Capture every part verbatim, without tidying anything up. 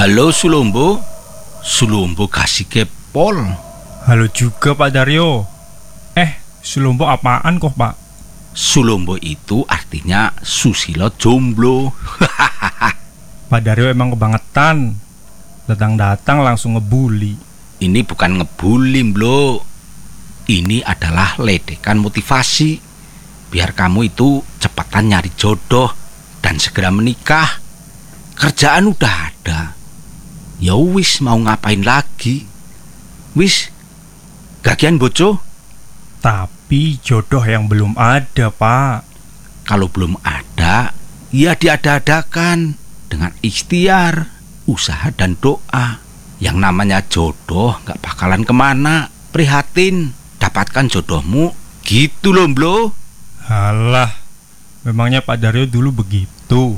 Halo Sulombo, Sulombo kasih kepol. Halo juga Pak Daryo. Eh, Sulombo apaan kok Pak? Sulombo itu artinya Susilo jomblo. Pak Daryo emang kebangetan. Datang-datang langsung ngebully. Ini bukan ngebully, bro. Ini adalah ledekan motivasi. Biar kamu itu cepatan nyari jodoh dan segera menikah. Kerjaan udah ada. Ya wis, mau ngapain lagi? Wis, gagian bojo. Tapi jodoh yang belum ada, Pak. Kalau belum ada, ya diada-adakan dengan ikhtiar, usaha dan doa. Yang namanya jodoh gak bakalan kemana. Prihatin, dapatkan jodohmu. Gitu loh, bro. Halah, memangnya Pak Daryo dulu begitu?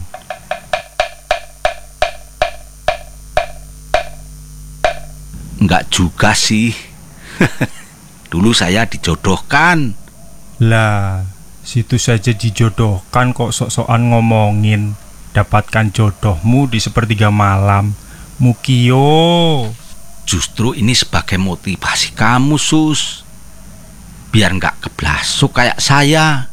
Enggak juga sih. Dulu saya dijodohkan. Lah, situ saja dijodohkan kok sok-sokan ngomongin dapatkan jodohmu di sepertiga malam. Mukio. Justru ini sebagai motivasi kamu, Sus. Biar enggak keblasuk kayak saya.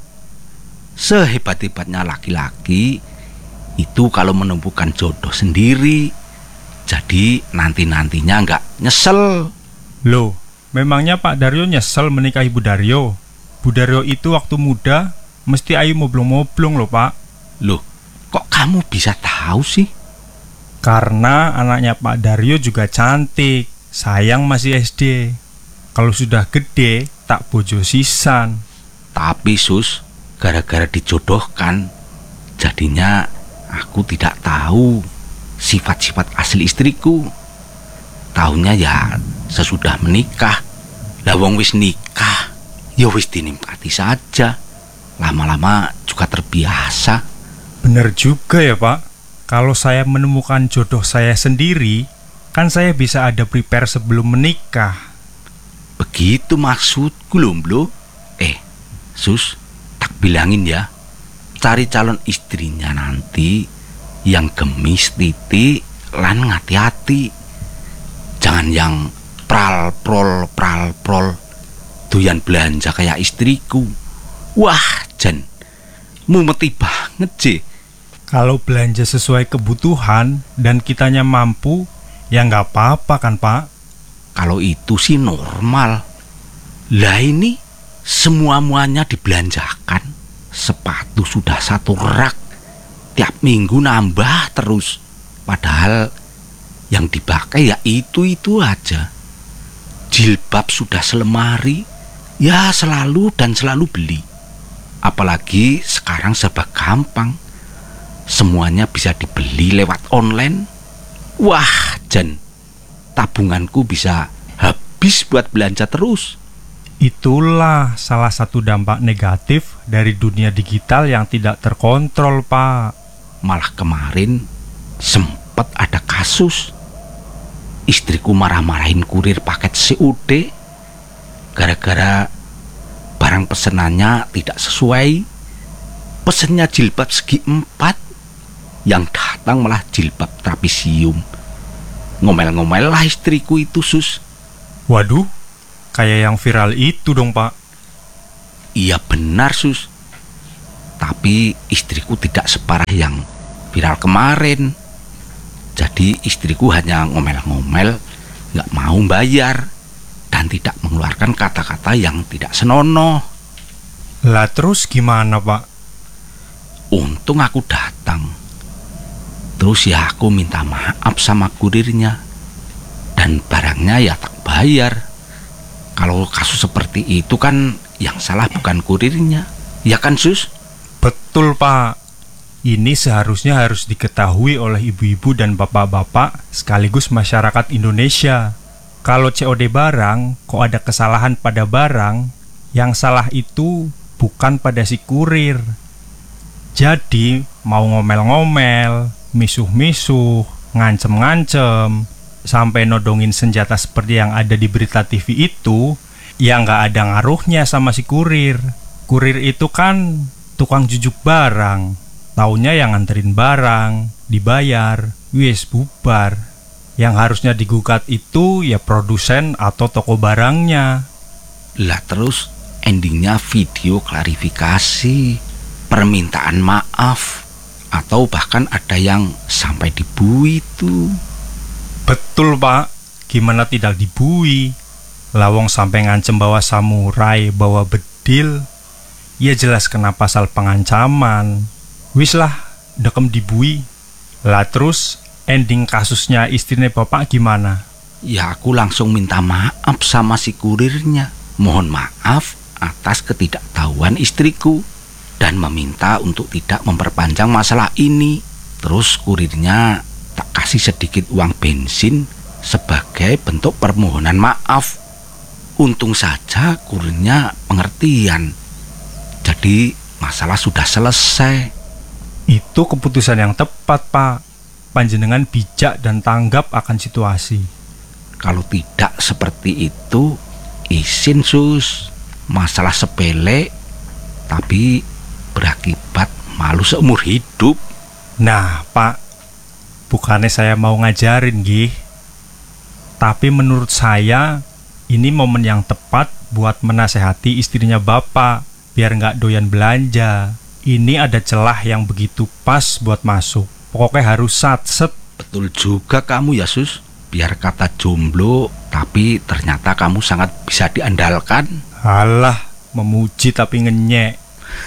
Sehebat-hebatnya laki-laki itu kalau menemukan jodoh sendiri. Jadi nanti-nantinya enggak nyesel. Loh, memangnya Pak Daryo nyesel menikahi Bu Daryo? Bu Daryo itu waktu muda mesti ayu moblong-moblong loh Pak. Loh, kok kamu bisa tahu sih? Karena anaknya Pak Daryo juga cantik. Sayang masih S D. Kalau sudah gede tak bojo sisan. Tapi Sus, gara-gara dijodohkan, jadinya aku tidak tahu sifat-sifat asli istriku. Taunya ya sesudah menikah. Lah wong wis nikah, ya wis dinikmati saja. Lama-lama juga terbiasa. Bener juga ya Pak. Kalau saya menemukan jodoh saya sendiri, kan saya bisa ada prepare sebelum menikah. Begitu maksudku loh, bro. Eh, Sus, tak bilangin ya, cari calon istrinya nanti yang gemis, titik, lan ngati-hati. Jangan yang pral-prol, pral-prol, doyan belanja kayak istriku. Wah, Jan, mumeti banget sih. Kalau belanja sesuai kebutuhan dan kitanya mampu, ya nggak apa-apa kan Pak? Kalau itu sih normal. Lah ini semua-muanya dibelanjakan. Sepatu sudah satu rak. Tiap minggu nambah terus. Padahal yang dipakai ya itu-itu aja. Jilbab sudah selemari. Ya selalu dan selalu beli. Apalagi sekarang serba gampang. Semuanya bisa dibeli lewat online. Wah, Jan, tabunganku bisa habis buat belanja terus. Itulah salah satu dampak negatif dari dunia digital yang tidak terkontrol, Pak. Malah kemarin sempat ada kasus. Istriku marah-marahin kurir paket C O D gara-gara barang pesenannya tidak sesuai. Pesennya jilbab segi empat, yang datang malah jilbab trapesium. Ngomel-ngomel lah istriku itu, Sus. Waduh, kayak yang viral itu dong Pak. Iya benar, Sus. Tapi istriku tidak separah yang viral kemarin. Jadi istriku hanya ngomel-ngomel, gak mau bayar, dan tidak mengeluarkan kata-kata yang tidak senonoh. Lah terus gimana Pak? Untung aku datang. Terus ya aku minta maaf sama kurirnya. Dan barangnya ya tak bayar. Kalau kasus seperti itu kan yang salah bukan kurirnya. Ya kan, Sus? Betul Pak. Ini seharusnya harus diketahui oleh ibu-ibu dan bapak-bapak sekaligus masyarakat Indonesia. Kalau C O D barang, kok ada kesalahan pada barang, yang salah itu bukan pada si kurir. Jadi, mau ngomel-ngomel, misuh-misuh, ngancem-ngancem, sampai nodongin senjata seperti yang ada di berita T V itu, ya nggak ada ngaruhnya sama si kurir. Kurir itu kan tukang jujuk barang. Taunya yang nganterin barang, dibayar, wis bubar. Yang harusnya digugat itu ya produsen atau toko barangnya. Lah terus endingnya video klarifikasi, permintaan maaf, atau bahkan ada yang sampai dibui tuh. Betul pak, gimana tidak dibui? Lawong sampai ngancem bawa samurai, bawa bedil. Ya jelas kena pasal pengancaman. Wis lah, dekem dibui. Lah terus ending kasusnya istrinya bapak gimana? Ya aku langsung minta maaf sama si kurirnya. Mohon maaf atas ketidaktahuan istriku dan meminta untuk tidak memperpanjang masalah ini. Terus kurirnya tak kasih sedikit uang bensin sebagai bentuk permohonan maaf. Untung saja kurirnya pengertian. Jadi masalah sudah selesai. Itu keputusan yang tepat pak. Panjenengan bijak dan tanggap akan situasi. Kalau tidak seperti itu, izin sus. Masalah sepele tapi berakibat malu seumur hidup. Nah pak, bukannya saya mau ngajarin gih, tapi menurut saya ini momen yang tepat buat menasehati istrinya bapak biar nggak doyan belanja. Ini ada celah yang begitu pas buat masuk. Pokoknya harus satset. Betul juga kamu ya sus. Biar kata jomblo tapi ternyata kamu sangat bisa diandalkan. Alah, memuji tapi ngenyek.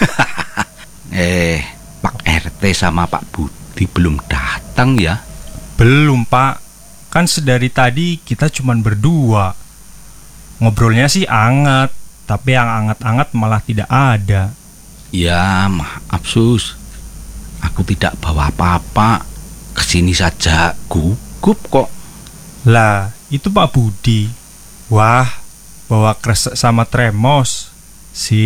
Eh, Pak R T sama Pak Budi belum datang ya? Belum pak, kan sedari tadi kita cuman berdua. Ngobrolnya sih anget, tapi yang anget-anget malah tidak ada. Ya maaf sus, aku tidak bawa apa-apa. Kesini saja gugup kok. Lah, itu Pak Budi. Wah, bawa kresek sama tremos. Si